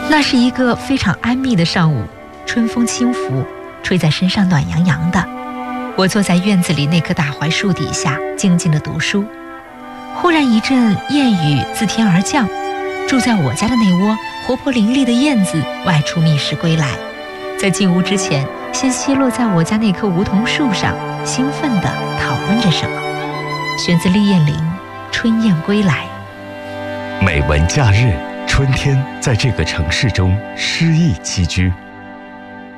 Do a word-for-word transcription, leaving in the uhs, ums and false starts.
那是一个非常安谧的上午，春风轻拂，吹在身上暖洋洋的。我坐在院子里那棵大槐树底下，静静地读书。忽然一阵燕语自天而降，住在我家的那窝活泼伶俐的燕子外出觅食归来，在进屋之前，先栖落在我家那棵梧桐树上，兴奋地讨论着什么。选自厉燕玲《春燕归来》。 每闻假日，春天在这个城市中诗意栖居。